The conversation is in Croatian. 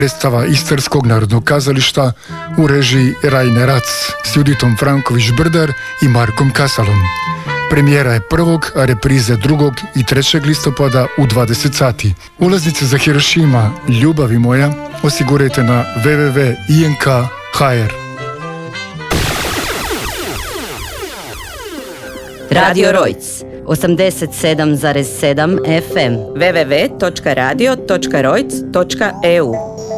Predstava Istarskog narodnog kazališta u režiji Rajne Rac s Juditom Franković-Brdar i Markom Kasalom. Premijera je 1. a reprize 2. i 3. listopada u 20 sati. Ulaznice za Hirošima, ljubavi moja, osigurajte na www.ink.hr. Radio Rojc 87,7 FM www.radio.rojc.eu